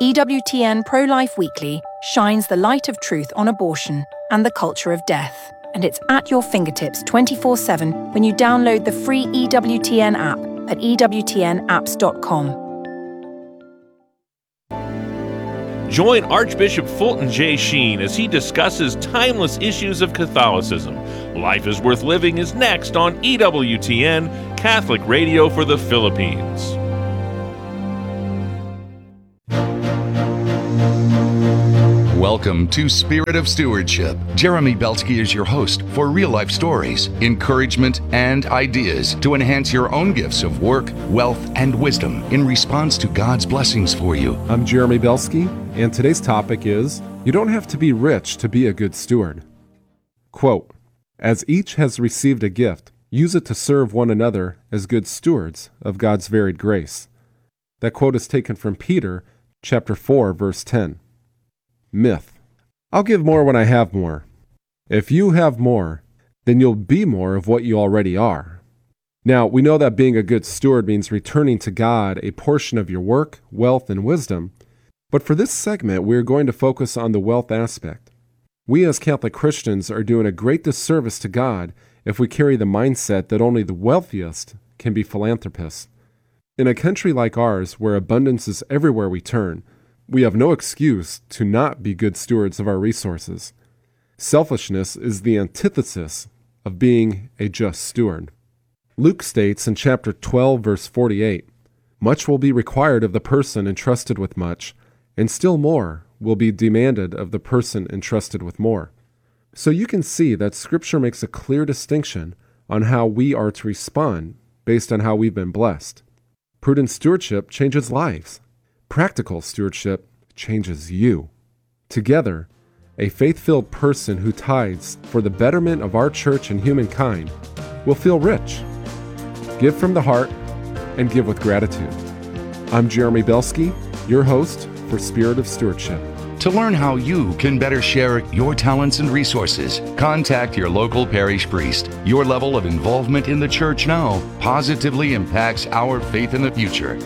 EWTN Pro-Life Weekly shines the light of truth on abortion and the culture of death. And it's at your fingertips 24/7 when you download the free EWTN app at ewtnapps.com. Join Archbishop Fulton J. Sheen as he discusses timeless issues of Catholicism. Life is Worth Living is next on EWTN, Catholic Radio for the Philippines. Welcome to Spirit of Stewardship. Jeremy Belsky is your host for real-life stories, encouragement, and ideas to enhance your own gifts of work, wealth, and wisdom in response to God's blessings for you. I'm Jeremy Belsky, and today's topic is, you don't have to be rich to be a good steward. Quote, as each has received a gift, use it to serve one another as good stewards of God's varied grace. That quote is taken from Peter, chapter 4, verse 10. Myth. I'll give more when I have more. If you have more, then you'll be more of what you already are. Now, we know that being a good steward means returning to God a portion of your work, wealth, and wisdom, but for this segment, we're going to focus on the wealth aspect. We as Catholic Christians are doing a great disservice to God if we carry the mindset that only the wealthiest can be philanthropists. In a country like ours, where abundance is everywhere we turn, we have no excuse to not be good stewards of our resources. Selfishness is the antithesis of being a just steward. Luke states in chapter 12, verse 48, much will be required of the person entrusted with much, and still more will be demanded of the person entrusted with more. So you can see that Scripture makes a clear distinction on how we are to respond based on how we've been blessed. Prudent stewardship changes lives. Practical stewardship changes you. Together, a faith-filled person who tithes for the betterment of our church and humankind will feel rich. Give from the heart and give with gratitude. I'm Jeremy Belsky, your host for Spirit of Stewardship. To learn how you can better share your talents and resources, contact your local parish priest. Your level of involvement in the church now positively impacts our faith in the future.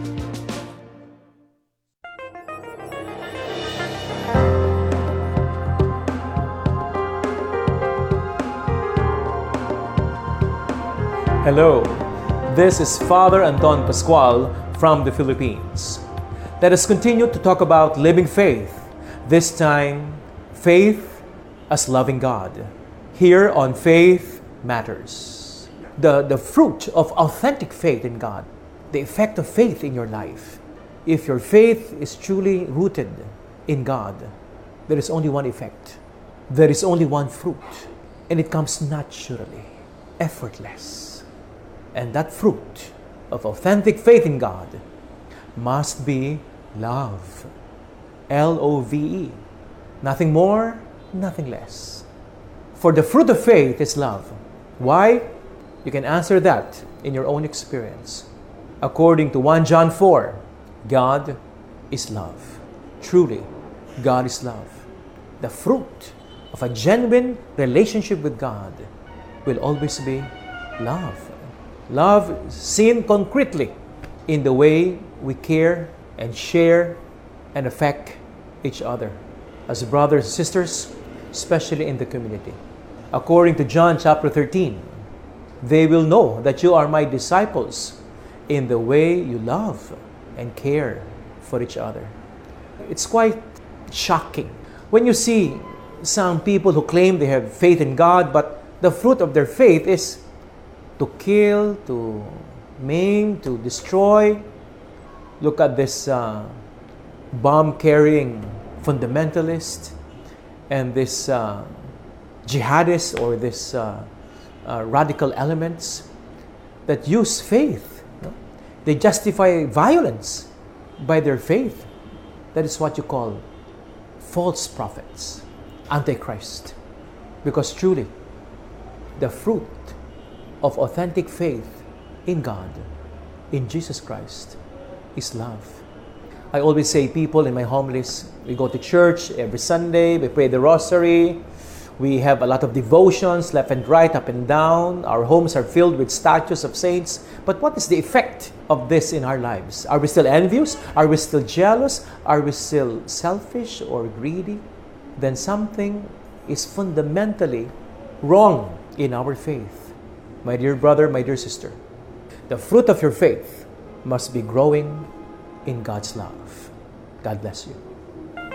Hello, this is Father Anton Pascual from the Philippines. Let us continue to talk about living faith, this time, faith as loving God, here on Faith Matters. The fruit of authentic faith in God, the effect of faith in your life. If your faith is truly rooted in God, there is only one effect. There is only one fruit, and it comes naturally, effortless. And that fruit of authentic faith in God must be love. L-O-V-E. Nothing more, nothing less. For the fruit of faith is love. Why? You can answer that in your own experience. According to 1 John 4, God is love. Truly, God is love. The fruit of a genuine relationship with God will always be love. Love seen concretely in the way we care and share and affect each other as brothers and sisters, especially in the community. According to John chapter 13, they will know that you are my disciples in the way you love and care for each other. It's quite shocking when you see some people who claim they have faith in God, but the fruit of their faith is to kill, to maim, to destroy. Look at this bomb-carrying fundamentalist and this jihadist or this radical elements that use faith. They justify violence by their faith. That is what you call false prophets, Antichrist. Because truly, the fruit of authentic faith in God, in Jesus Christ, is love. I always say, people in my homilies, we go to church every Sunday, we pray the rosary, we have a lot of devotions, left and right, up and down. Our homes are filled with statues of saints. But what is the effect of this in our lives? Are we still envious? Are we still jealous? Are we still selfish or greedy? Then something is fundamentally wrong in our faith. My dear brother, my dear sister, the fruit of your faith must be growing in God's love. God bless you.